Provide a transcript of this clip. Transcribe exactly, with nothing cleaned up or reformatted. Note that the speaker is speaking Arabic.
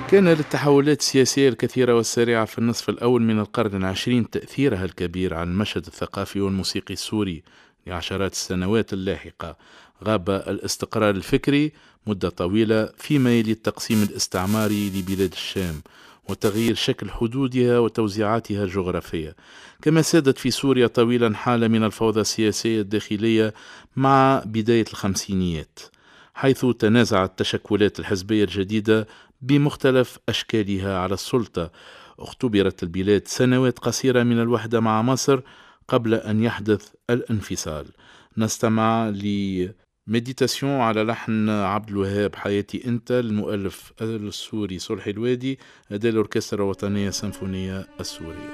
كان للتحولات السياسية الكثيرة والسريعة في النصف الأول من القرن العشرين تأثيرها الكبير على المشهد الثقافي والموسيقي السوري لعشرات السنوات اللاحقة. غاب الاستقرار الفكري مدة طويلة فيما يلي التقسيم الاستعماري لبلاد الشام وتغيير شكل حدودها وتوزيعاتها الجغرافية. كما سادت في سوريا طويلا حالة من الفوضى السياسية الداخلية مع بداية الخمسينيات، حيث تنازعت التشكلات الحزبية الجديدة بمختلف أشكالها على السلطة. اختبرت البلاد سنوات قصيرة من الوحدة مع مصر قبل أن يحدث الانفصال. نستمع لمديتاسيون على لحن عبد الوهاب حياتي أنت، المؤلف السوري صلحي الوادي، أداة الأوركسترا الوطنية السيمفونية السورية.